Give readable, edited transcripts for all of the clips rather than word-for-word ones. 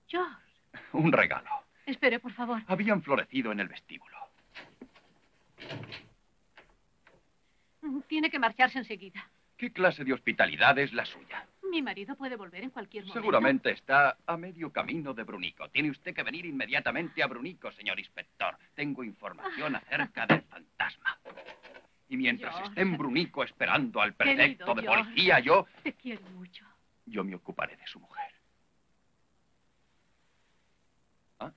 George. Un regalo. Espere, por favor. Habían florecido en el vestíbulo. Tiene que marcharse enseguida. ¿Qué clase de hospitalidad es la suya? Mi marido puede volver en cualquier momento. Seguramente está a medio camino de Brunico. Tiene usted que venir inmediatamente a Brunico, señor inspector. Tengo información acerca del fantasma. Y mientras George. esté en Brunico esperando al prefecto Querido de George, policía, yo Te quiero mucho. me ocuparé de su mujer. ¿Ah?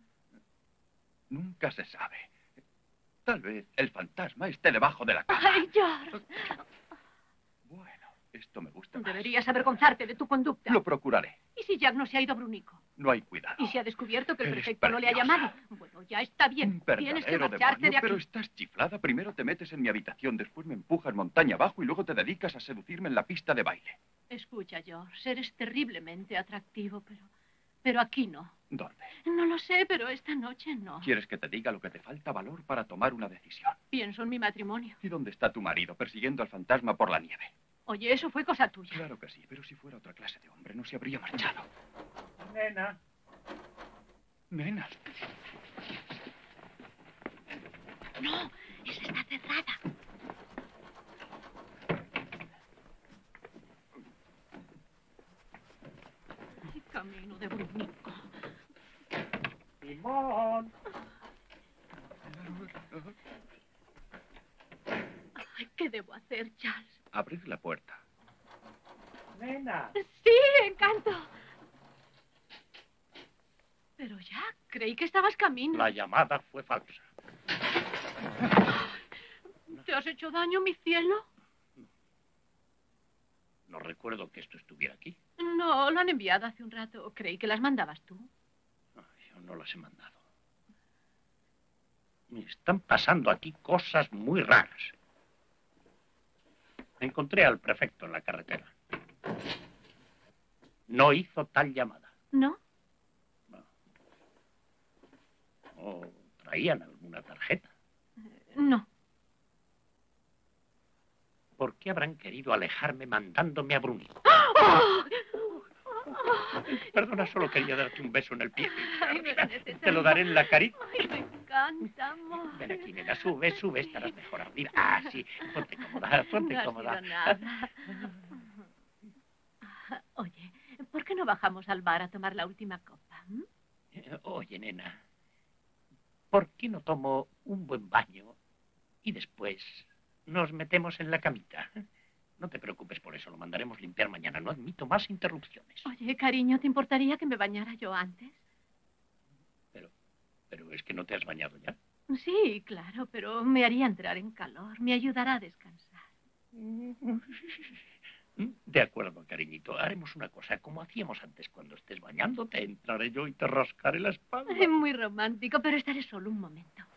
Nunca se sabe. Tal vez el fantasma esté debajo de la cama. ¡Ay, George! Bueno, esto me gusta más. Deberías avergonzarte de tu conducta. Lo procuraré. ¿Y si Jack no se ha ido a Brunico? No hay cuidado. ¿Y se ha descubierto que el Eres prefecto no le ha preciosa. llamado? Bueno, ya está bien. Un Tienes que verdadero marcharte demonio, de aquí. pero estás chiflada. Primero te metes en mi habitación, después me empujas montaña abajo y luego te dedicas a seducirme en la pista de baile. Escucha, George, eres terriblemente atractivo, pero aquí no. ¿Dónde? No lo sé, pero esta noche no. ¿Quieres que te diga lo que te falta valor para tomar una decisión? Pienso en mi matrimonio. ¿Y dónde está tu marido persiguiendo al fantasma por la nieve? Oye, eso fue cosa tuya. Claro que sí, pero si fuera otra clase de hombre no se habría marchado. Nena. Nena. No, esa está cerrada. Ay, camino de Brunico. Simón. Ay, ¿qué debo hacer, Charles? Abrir la puerta. Nena. Sí, encanto. Pero Jack, creí que estabas camino. La llamada fue falsa. ¿Te has hecho daño, mi cielo? No recuerdo que esto estuviera aquí. No, lo han enviado hace un rato. Creí que las mandabas tú. No, yo no las he mandado. Me están pasando aquí cosas muy raras. Encontré al prefecto en la carretera. No hizo tal llamada. ¿No? ¿O traían alguna tarjeta? No. ¿Por qué habrán querido alejarme mandándome a Brunico? Perdona, solo quería darte un beso en el pie. Ay, no era necesario. Te lo daré en la carita. Ay, me encanta, amor. Ven aquí, nena, sube, estarás mejor arriba. Ah, sí, ponte cómoda, ponte No ha cómoda. sido nada. Oye, ¿por qué no bajamos al bar a tomar la última copa? Oye, nena, ¿por qué no tomo un buen baño y después nos metemos en la camita? No te preocupes por eso, lo mandaremos limpiar mañana. No admito más interrupciones. Oye, cariño, ¿te importaría que me bañara yo antes? Pero es que no te has bañado ya. Sí, claro, pero me haría entrar en calor, me ayudará a descansar. De acuerdo, cariñito. Haremos una cosa, como hacíamos antes. Cuando estés bañándote, entraré yo y te rascaré la espalda. Muy romántico, pero estaré solo un momento.